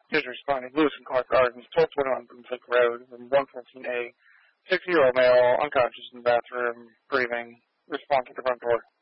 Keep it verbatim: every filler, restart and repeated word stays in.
Is responding. Lewis and Clark Gardens, twelve twenty-one Broomfield Road, room one fourteen A. Six-year-old male, unconscious in the bathroom, breathing. Respond to the front door.